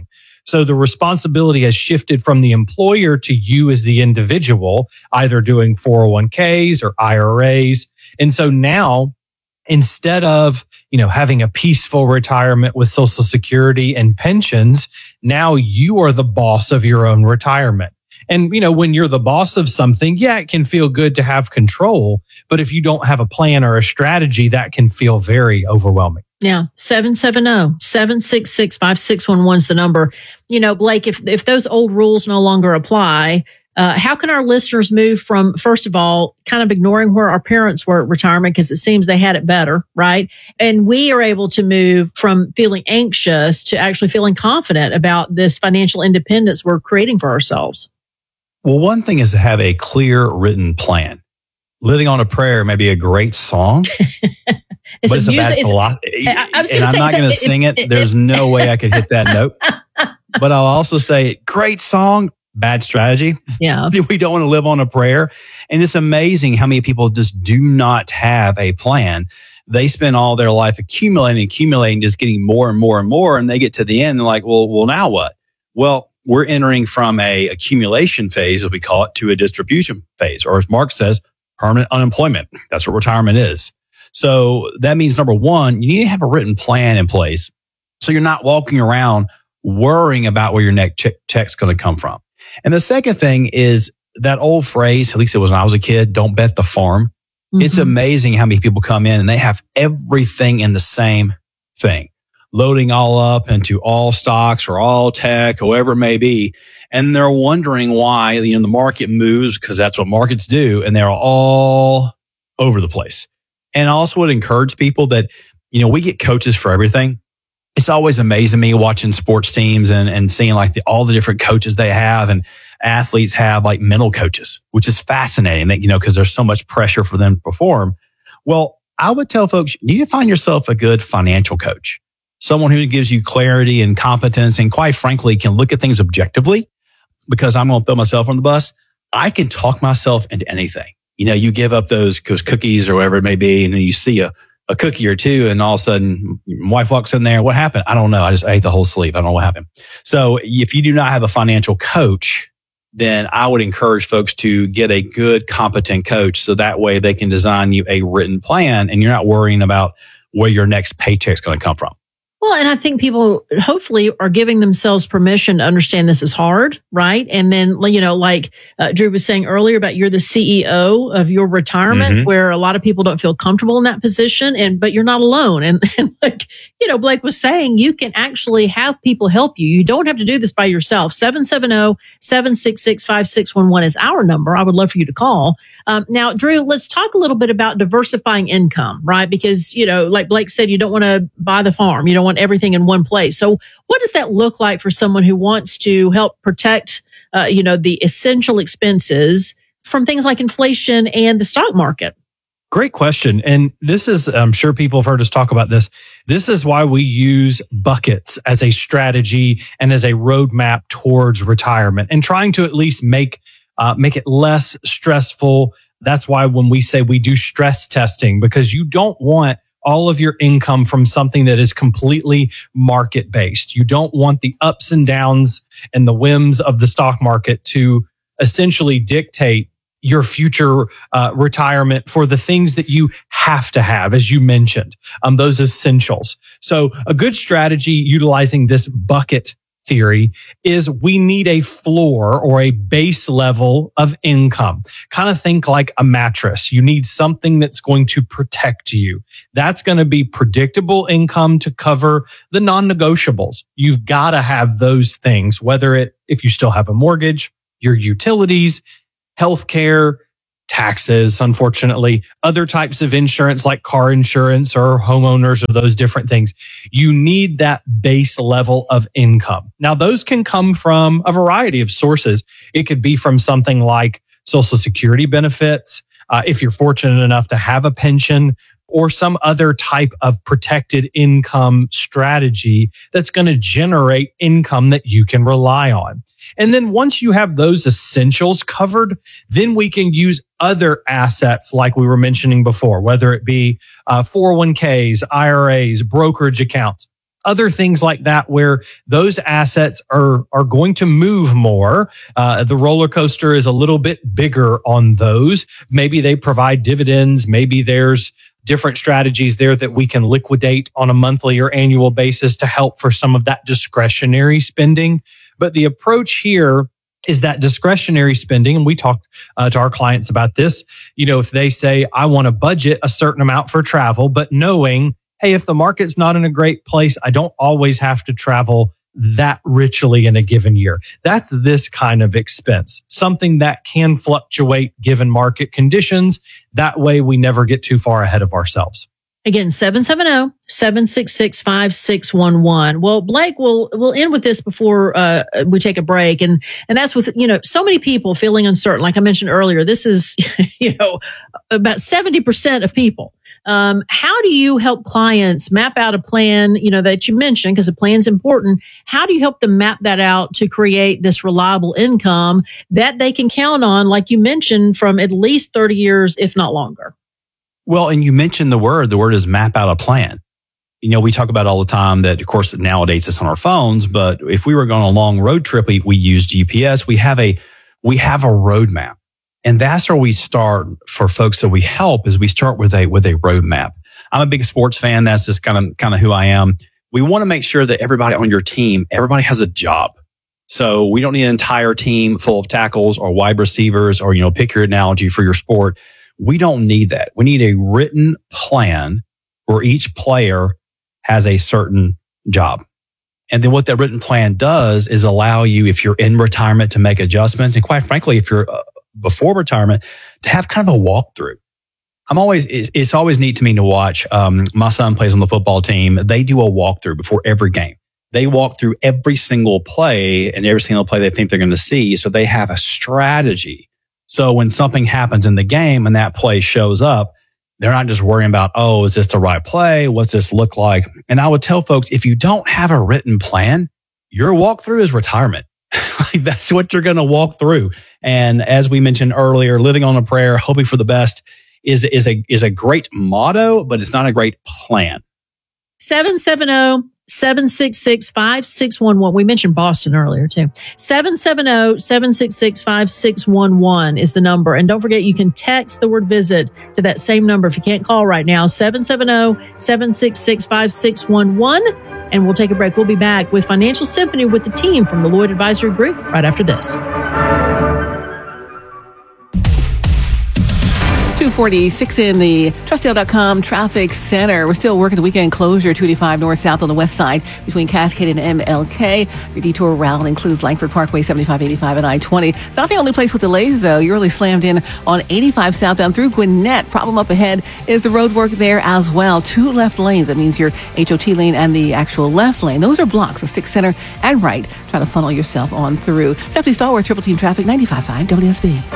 So the responsibility has shifted from the employer to you as the individual, either doing four oh one k's or I R As. And so now, instead of, you know, having a peaceful retirement with Social Security and pensions, now you are the boss of your own retirement. And, you know, when you're the boss of something, yeah, it can feel good to have control. But if you don't have a plan or a strategy, that can feel very overwhelming. Yeah. seven seven zero, seven six six, five six one one is the number. You know, Blake, if, if those old rules no longer apply, uh, how can our listeners move from, first of all, kind of ignoring where our parents were at retirement because it seems they had it better, right? And we are able to move from feeling anxious to actually feeling confident about this financial independence we're creating for ourselves. Well, one thing is to have a clear written plan. Living on a Prayer may be a great song, but it's a bad philosophy. And I'm not going to sing it. There's no way I could hit that note. But I'll also say, great song, bad strategy. Yeah. We don't want to live on a prayer. And it's amazing how many people just do not have a plan. They spend all their life accumulating, accumulating, just getting more and more and more. And they get to the end and they're like, well, well, now what? Well, we're entering from a accumulation phase, as we call it, to a distribution phase, or as Mark says, permanent unemployment. That's what retirement is. So that means, number one, you need to have a written plan in place so you're not walking around worrying about where your next check, check's going to come from. And the second thing is that old phrase, at least it was when I was a kid, don't bet the farm. Mm-hmm. It's amazing how many people come in and they have everything in the same thing, loading all up into all stocks or all tech, whoever it may be. And they're wondering why, you know, the market moves, because that's what markets do. And they're all over the place. And I also would encourage people that, you know, we get coaches for everything. It's always amazing me watching sports teams and, and seeing like the, all the different coaches they have, and athletes have like mental coaches, which is fascinating that, you know, because there's so much pressure for them to perform. Well, I would tell folks, you need to find yourself a good financial coach, someone who gives you clarity and competence and quite frankly can look at things objectively, because I'm going to throw myself on the bus. I can talk myself into anything. You know, you give up those, those cookies or whatever it may be, and then you see a, a cookie or two, and all of a sudden, my wife walks in there. What happened? I don't know. I just ate the whole sleeve. I don't know what happened. So if you do not have a financial coach, then I would encourage folks to get a good, competent coach, so that way they can design you a written plan and you're not worrying about where your next paycheck's going to come from. Well, and I think people hopefully are giving themselves permission to understand this is hard, right? And then, you know, like uh, Drew was saying earlier about you're the C E O of your retirement, mm-hmm. where a lot of people don't feel comfortable in that position, and but you're not alone. And, and like, you know, Blake was saying, you can actually have people help you. You don't have to do this by yourself. seven seven zero, seven six six, five six one one is our number. I would love for you to call. Um, now, Drew, let's talk a little bit about diversifying income, right? Because, you know, like Blake said, you don't want to buy the farm. You don't want everything in one place. So what does that look like for someone who wants to help protect, uh, you know, the essential expenses from things like inflation and the stock market? Great question. And this is, I'm sure people have heard us talk about this. This is why we use buckets as a strategy and as a roadmap towards retirement, and trying to at least make, uh, make it less stressful. That's why when we say we do stress testing, because you don't want all of your income from something that is completely market based. You don't want the ups and downs and the whims of the stock market to essentially dictate your future uh, retirement for the things that you have to have, as you mentioned, um, those essentials. So a good strategy utilizing this bucket theory is we need a floor or a base level of income. Kind of think like a mattress. You need something that's going to protect you. That's going to be predictable income to cover the non-negotiables. You've got to have those things, whether it, if you still have a mortgage, your utilities, healthcare, taxes, unfortunately, other types of insurance like car insurance or homeowners or those different things. You need that base level of income. Now, those can come from a variety of sources. It could be from something like Social Security benefits, uh, if you're fortunate enough to have a pension, or some other type of protected income strategy that's going to generate income that you can rely on. And then once you have those essentials covered, then we can use other assets like we were mentioning before, whether it be uh, four oh one k's, I R As, brokerage accounts. other things like that, where those assets are are going to move more. Uh, the roller coaster is a little bit bigger on those. Maybe they provide dividends. Maybe there's different strategies there that we can liquidate on a monthly or annual basis to help for some of that discretionary spending. But the approach here is that discretionary spending. And we talk uh, to our clients about this. You know, if they say, I want to budget a certain amount for travel, but knowing, hey, if the market's not in a great place, I don't always have to travel that richly in a given year. That's this kind of expense, something that can fluctuate given market conditions. That way we never get too far ahead of ourselves. Again, seven seven zero, seven six six, five six one one. Well, Blake, we'll, we'll end with this before uh, we take a break. And, and that's with, you know, so many people feeling uncertain. Like I mentioned earlier, this is, you know, about seventy percent of people. Um, how do you help clients map out a plan, you know, that you mentioned, because a plan's important? How do you help them map that out to create this reliable income that they can count on, like you mentioned, from at least thirty years, if not longer? Well, and you mentioned the word, the word is map out a plan. You know, we talk about all the time that, of course, nowadays it's on our phones, but if we were going on a long road trip, we, we use G P S. We have a, we have a roadmap. And that's where we start for folks that we help, is we start with a, with a roadmap. I'm a big sports fan. That's just kind of, kind of who I am. We want to make sure that everybody on your team, everybody has a job. So we don't need an entire team full of tackles or wide receivers, or, you know, pick your analogy for your sport. We don't need that. We need a written plan where each player has a certain job. And then what that written plan does is allow you, if you're in retirement, to make adjustments. And quite frankly, if you're uh, before retirement, to have kind of a walkthrough. I'm always, it's, it's always neat to me to watch. Um, my son plays on the football team. They do a walkthrough before every game. They walk through every single play and every single play they think they're going to see. So they have a strategy. So when something happens in the game and that play shows up, they're not just worrying about, oh, is this the right play? What's this look like? And I would tell folks, if you don't have a written plan, your walkthrough is retirement. Like, that's what you're going to walk through. And as we mentioned earlier, living on a prayer, hoping for the best is, is a, is a great motto, but it's not a great plan. seven seven zero, seven six six, five six one one. We mentioned Boston earlier too. seven seven zero, seven six six, five six one one is the number. And don't forget, you can text the word visit to that same number if you can't call right now, seven seven zero, seven six six, five six one one. And we'll take a break. We'll be back with Financial Symphony with the team from the Lloyd Advisory Group right after this. two forty-six in the Trustdale dot com traffic center. We're still working the weekend closure, two eighty-five north south on the west side between Cascade and M L K. Your detour route includes Langford Parkway, seventy-five eighty-five and I twenty. It's not the only place with delays, though. You're really slammed in on eighty-five southbound through Gwinnett. Problem up ahead is the road work there as well. Two left lanes. That means your H O T lane and the actual left lane. Those are blocks, so stick center and right. Try to funnel yourself on through. Stephanie Stallworth, Triple Team Traffic, ninety-five point five W S B.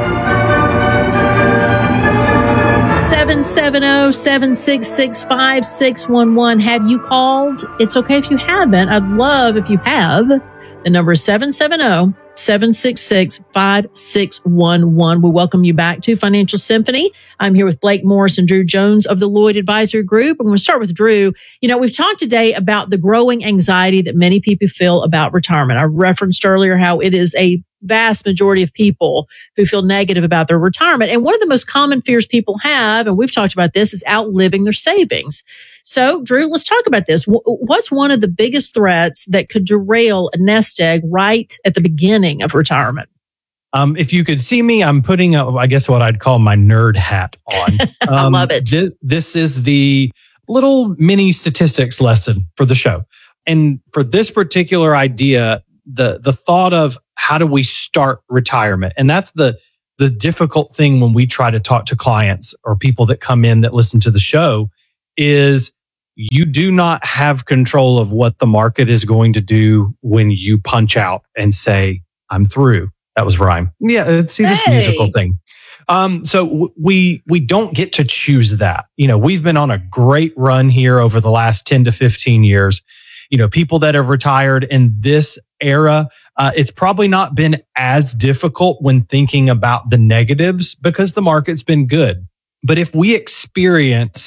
seven seven zero, seven six six, five six one one. Have you called? It's okay if you haven't. I'd love if you have. The number is seven seven zero, seven six six, five six one one. We welcome you back to Financial Symphony. I'm here with Blake Morris and Drew Jones of the Lloyd Advisory Group. I'm going to start with Drew. You know, we've talked today about the growing anxiety that many people feel about retirement. I referenced earlier how it is a vast majority of people who feel negative about their retirement. And one of the most common fears people have, and we've talked about this, is outliving their savings. So, Drew, let's talk about this. What's one of the biggest threats that could derail a nest egg right at the beginning of retirement? Um, if you could see me, I'm putting, a, I guess, what I'd call my nerd hat on. Um, I love it. Th- this is the little mini statistics lesson for the show. And for this particular idea, the the thought of how do we start retirement? And that's the the difficult thing when we try to talk to clients or people that come in that listen to the show is you do not have control of what the market is going to do when you punch out and say, I'm through. That was rhyme. Yeah, see this Hey. musical thing. Um, so w- we we don't get to choose that. You know, we've been on a great run here over the last ten to fifteen years. You know, people that have retired in this era, uh, it's probably not been as difficult when thinking about the negatives because the market's been good. But if we experience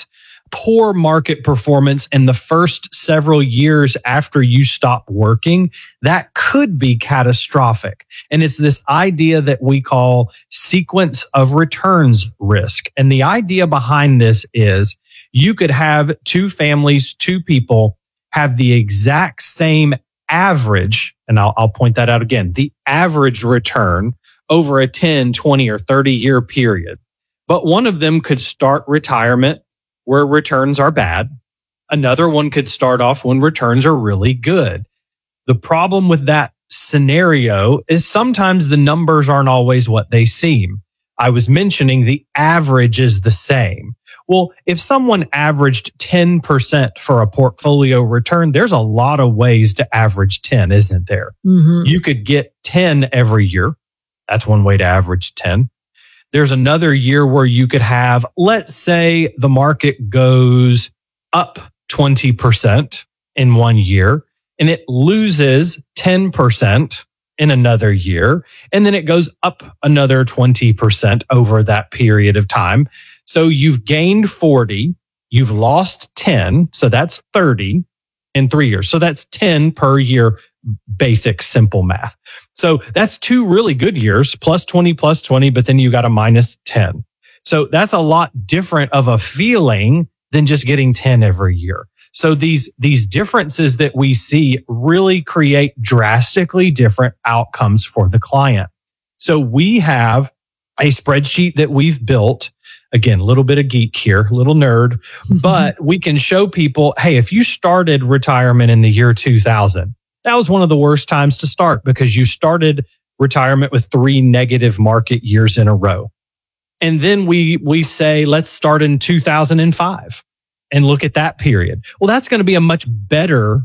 poor market performance in the first several years after you stop working, that could be catastrophic. And it's this idea that we call sequence of returns risk. And the idea behind this is you could have two families, two people have the exact same average, and I'll, I'll point that out again, the average return over a ten, twenty, or thirty year period. But one of them could start retirement where returns are bad. Another one could start off when returns are really good. The problem with that scenario is sometimes the numbers aren't always what they seem. I was mentioning the average is the same. Well, if someone averaged ten percent for a portfolio return, there's a lot of ways to average ten, isn't there? Mm-hmm. You could get ten every year. That's one way to average ten. There's another year where you could have, let's say the market goes up twenty percent in one year and it loses ten percent in another year. And then it goes up another twenty percent over that period of time. So you've gained forty, you've lost ten. So that's thirty in three years. So that's ten per year. Basic, simple math. So that's two really good years, plus twenty, plus twenty, but then you got a minus ten. So that's a lot different of a feeling than just getting ten every year. So these, these differences that we see really create drastically different outcomes for the client. So we have a spreadsheet that we've built. Again, a little bit of geek here, a little nerd, but we can show people, hey, if you started retirement in the year two thousand, that was one of the worst times to start because you started retirement with three negative market years in a row. And then we we say, let's start in two thousand five and look at that period. Well, that's going to be a much better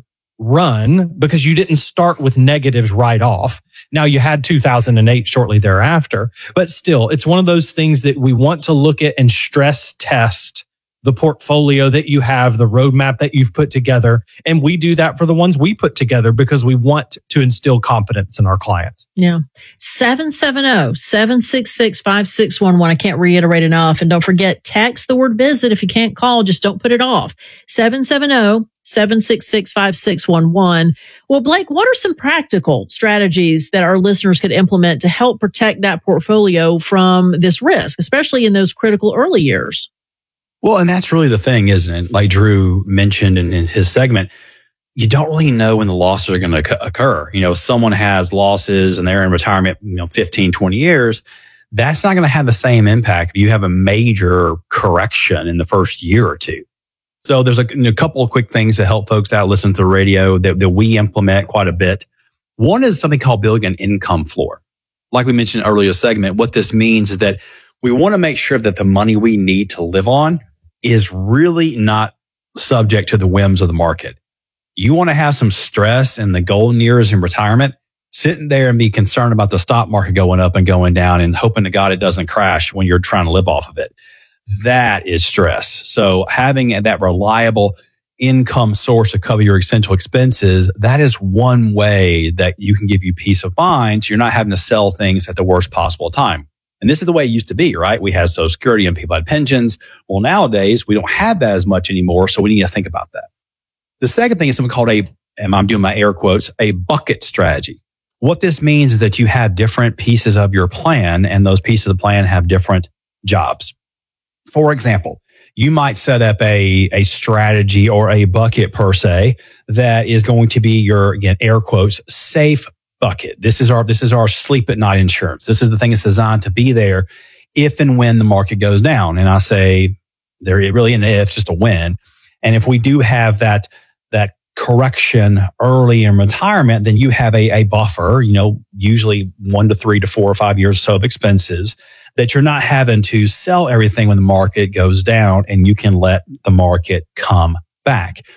run because you didn't start with negatives right off. Now you had two thousand eight shortly thereafter, but still, it's one of those things that we want to look at and stress test the portfolio that you have, the roadmap that you've put together. And we do that for the ones we put together because we want to instill confidence in our clients. Yeah. seven seven zero, seven six six, five six one one. I can't reiterate enough. And don't forget, text the word visit. If you can't call, just don't put it off. seven seven zero, seven six six, five six one one. Well, Blake, what are some practical strategies that our listeners could implement to help protect that portfolio from this risk, especially in those critical early years? Well, and that's really the thing, isn't it? Like Drew mentioned in, in his segment, you don't really know when the losses are going to occur. You know, someone has losses and they're in retirement, you know, fifteen, twenty years. That's not going to have the same impact if you have a major correction in the first year or two. So there's a, a couple of quick things to help folks out listen to the radio that, that we implement quite a bit. One is something called building an income floor. Like we mentioned earlier segment, what this means is that we want to make sure that the money we need to live on is really not subject to the whims of the market. You want to have some stress in the golden years in retirement, sitting there and be concerned about the stock market going up and going down and hoping to God it doesn't crash when you're trying to live off of it. That is stress. So having that reliable income source to cover your essential expenses, that is one way that you can give you peace of mind. So you're not having to sell things at the worst possible time. And this is the way it used to be, right? We had Social Security and people had pensions. Well, nowadays we don't have that as much anymore. So we need to think about that. The second thing is something called a, and I'm doing my air quotes, a bucket strategy. What this means is that you have different pieces of your plan and those pieces of the plan have different jobs. For example, you might set up a, a strategy or a bucket per se that is going to be your, again, air quotes, safe bucket. This is our, this is our sleep at night insurance. This is the thing that's designed to be there if and when the market goes down. And I say there it really isn't an if, just a when. And if we do have that, that correction early in retirement, then you have a, a buffer, you know, usually one to three to four or five years or so of expenses that you're not having to sell everything when the market goes down and you can let the market come back.